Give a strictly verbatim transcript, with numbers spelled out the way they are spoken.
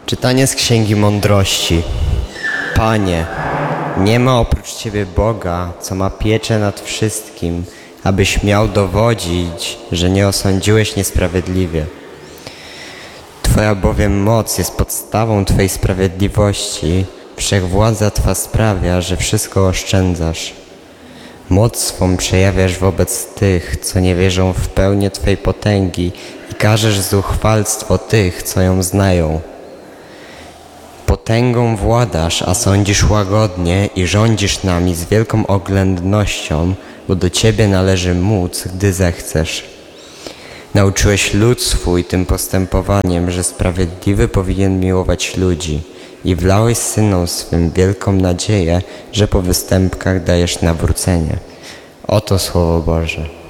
Czytanie z Księgi Mądrości. Panie, nie ma oprócz Ciebie Boga, co ma pieczę nad wszystkim, abyś miał dowodzić, że nie osądziłeś niesprawiedliwie. Twoja bowiem moc jest podstawą Twej sprawiedliwości, wszechwładza Twa sprawia, że wszystko oszczędzasz. Moc swą przejawiasz wobec tych, co nie wierzą w pełnię Twej potęgi i karzesz zuchwalstwo tych, co ją znają. Potęgą władasz, a sądzisz łagodnie i rządzisz nami z wielką oględnością, bo do Ciebie należy móc, gdy zechcesz. Nauczyłeś lud swój tym postępowaniem, że sprawiedliwy powinien miłować ludzi i wlałeś synom swym wielką nadzieję, że po występkach dajesz nawrócenie. Oto Słowo Boże.